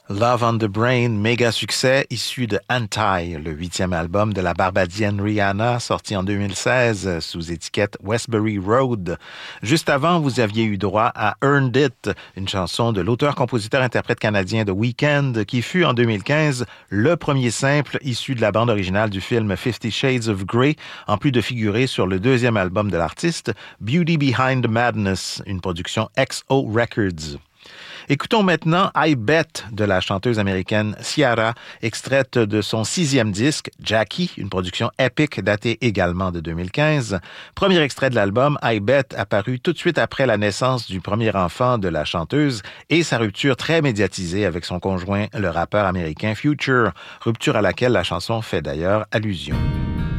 Love on the Brain, méga succès, issu de Anti, le 8e album de la Barbadienne Rihanna, sorti en 2016 sous étiquette Westbury Road. Juste avant, vous aviez eu droit à Earned It, une chanson de l'auteur-compositeur-interprète canadien The Weeknd, qui fut en 2015 le premier simple issu de la bande originale du film 50 Shades of Grey, en plus de figurer sur le 2e album de l'artiste, Beauty Behind Madness, une production XO Records. Écoutons maintenant I Bet de la chanteuse américaine Ciara, extraite de son 6e disque, Jackie, une production épique datée également de 2015. Premier extrait de l'album, I Bet, apparu tout de suite après la naissance du premier enfant de la chanteuse et sa rupture très médiatisée avec son conjoint, le rappeur américain Future, rupture à laquelle la chanson fait d'ailleurs allusion.